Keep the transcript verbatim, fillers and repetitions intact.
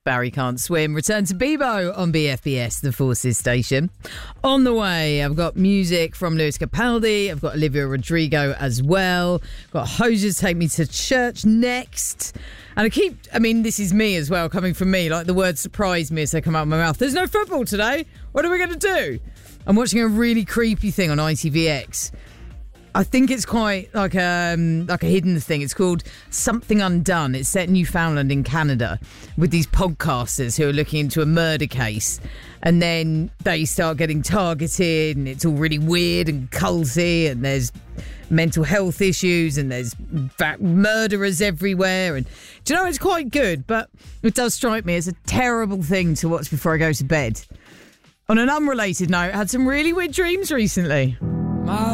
Barry Can't Swim. Return to Bebo on B F B S, the Forces station. On the way, I've got music from Lewis Capaldi. I've got Olivia Rodrigo as well. Got Hosiers Take Me to Church next. And I keep, I mean, this is me as well, coming from me. Like, the words surprise me as they come out of my mouth. There's no football today. What are we going to do? I'm watching a really creepy thing on I T V X. I think it's quite like a, um, like a hidden thing. It's called Something Undone. It's set in Newfoundland in Canada with these podcasters who are looking into a murder case. And then they start getting targeted and it's all really weird and culty and there's mental health issues and there's murderers everywhere. And do you know, it's quite good, but it does strike me as a terrible thing to watch before I go to bed. On an unrelated note, I had some really weird dreams recently.